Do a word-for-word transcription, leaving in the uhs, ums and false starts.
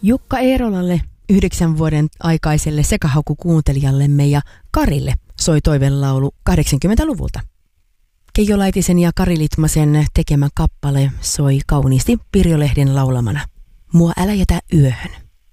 Jukka Eerolalle, yhdeksän vuoden aikaiselle sekahakukuuntelijallemme ja Karille soi toivelaulu kahdeksankymmentäluvulta. Keijo Laitisen ja Kari Litmasen tekemä kappale soi kauniisti Pirjo Lehden laulamana. Mua älä jätä yöhön.